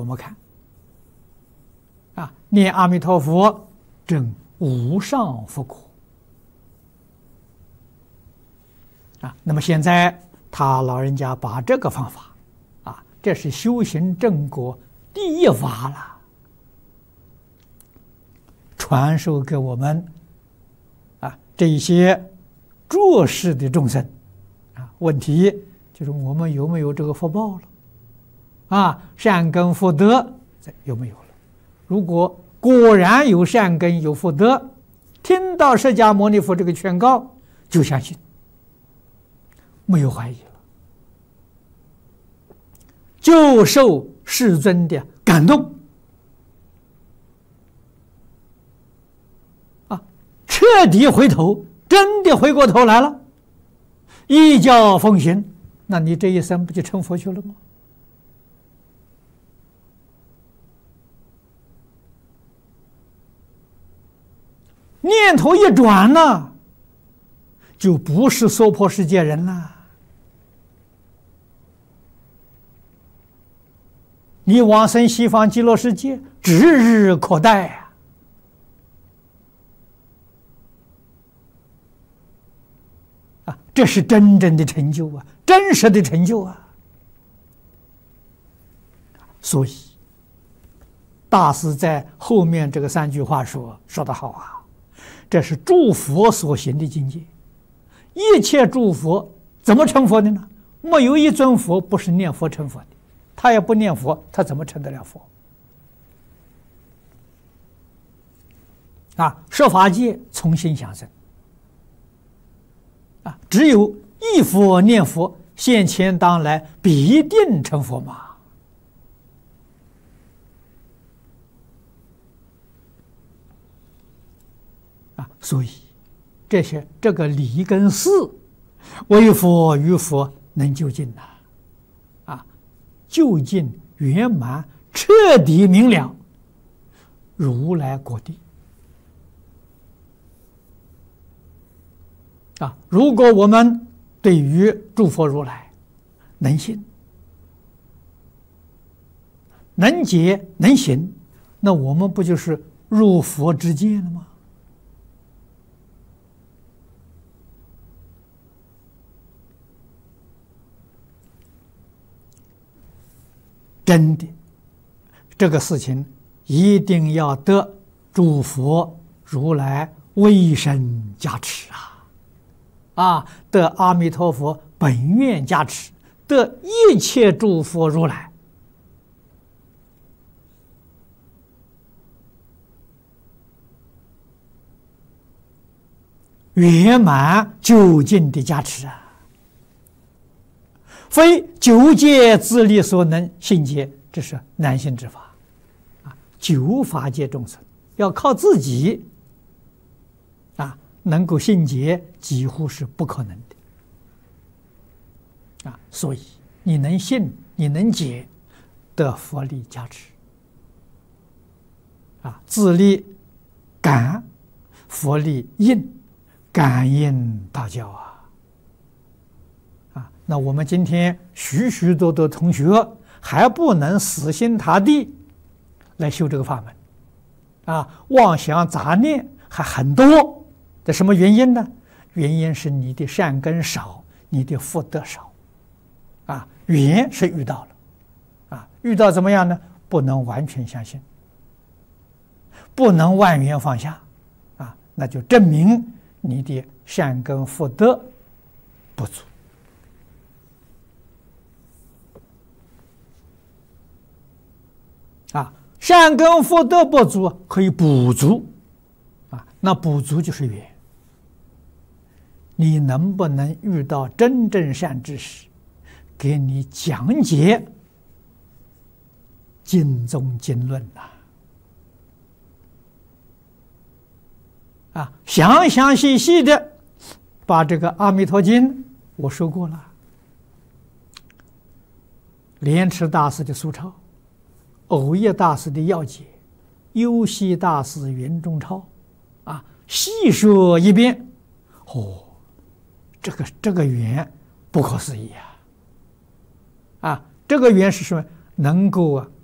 们看念阿弥陀佛证无上佛果那么现在他老人家把这个方法这是修行正果第一法了，传授给我们这一些弱势的众生问题就是我们有没有这个福报了善根福德有没有了？如果果然有善根有福德，听到释迦牟尼佛这个劝告就相信，没有怀疑了，就受世尊的感动彻底回头，真的回过头来了，依教奉行，那你这一生不就成佛去了吗？念头一转呢，就不是娑婆世界人了，你往生西方极乐世界指日可待这是真正的成就真实的成就所以大师在后面这个3句话说得好这是诸佛所行的境界。一切诸佛怎么成佛的呢？没有一尊佛不是念佛成佛的，他也不念佛，他怎么成得了佛？设法界从心想生只有一佛念佛，现前当来必定成佛嘛。所以这个理跟事，为佛与佛能究竟究竟圆满彻底明了，如来果地如果我们对于诸佛如来能信能解能行，那我们不就是入佛之界了吗？真的，这个事情一定要得诸佛如来威神加持得阿弥陀佛本愿加持，得一切诸佛如来圆满究竟的加持非九界自力所能信解，这是难信之法九法界众生要靠自己能够信解，几乎是不可能的所以你能信你能解，得佛力加持自力感，佛力应，感应道教那我们今天许许多多同学还不能死心塌地来修这个法门妄想杂念还很多，这什么原因呢？原因是你的善根少，你的福德少缘是遇到了遇到怎么样呢？不能完全相信，不能万缘放下那就证明你的善根福德不足善根福德不足可以补足那补足就是缘。你能不能遇到真正善知识，给你讲解经宗经论详详细细的把这个《阿弥陀经》我说过了，莲池大师的疏钞，藕益大师的要解，优溪大师圆中钞细说一遍这个缘不可思议这个缘是什么？能够